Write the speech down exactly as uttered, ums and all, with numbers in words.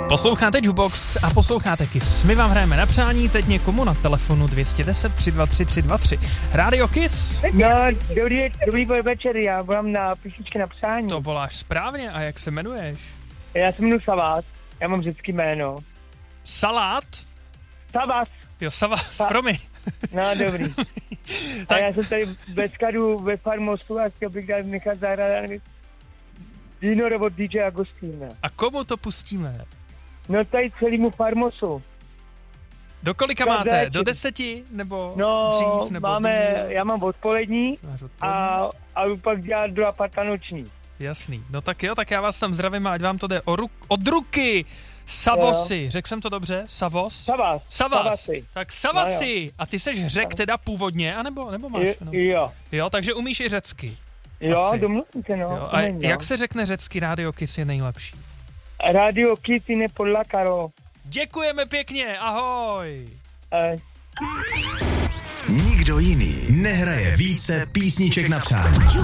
Posloucháte Jukebox a posloucháte Kiss. My vám hrajeme na přání, teď někomu na telefonu dva jedna deset, tři dva tři, tři dva tři. Rádio Kiss. No, dobrý, dobrý večer, já volám na písničky na přání. To voláš správně, a jak se jmenuješ? Já se jmenuji Savas, já mám řecký jméno. Salát? Savas. Jo, Savas, Sa- promiň. No, dobrý. A já jsem tady ve skladu ve Farmostu a chtěl bych dát nechat zahrát Dinor od dý džej Agostina. A komu to pustíme? No tady celému Farmosu. Do kolika Každé máte? či- Do deseti? Nebo No, dřív? Nebo máme, díl? já mám odpolední Máš odpolední? a, a pak dělat do apata noční. Jasný. No tak jo, tak já vás tam zdravím a ať vám to jde o ruk, od ruky. Savosy, řekl jsem to dobře? Savos? Savas. Savas. Savasy. Tak Savasy. A ty seš Řek teda původně, anebo nebo máš? Jo, No. jo. Jo, takže umíš i řecky. Jo, Asi. domluvím se, no. Jo. to A není, no. jak se řekne řecky Rádio Kiss je nejlepší? Radio Kitty podla Karo. Děkujeme pěkně, ahoj. Eh, Nikdo jiný nehraje více písniček na přání.